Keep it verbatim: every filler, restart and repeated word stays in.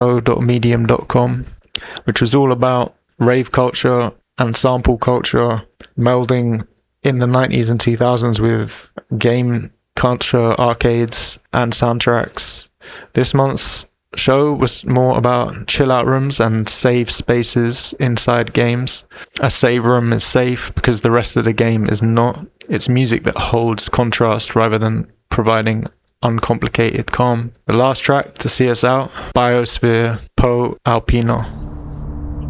medium dot com, which was all about rave culture and sample culture melding in the nineties and two thousands with game culture, arcades, and soundtracks. This month's show was more about chill out rooms and safe spaces inside games. A save room is safe because the rest of the game is not. It's music that holds contrast rather than providing uncomplicated calm. The last track to see us out, Biosphere, Po Alpino.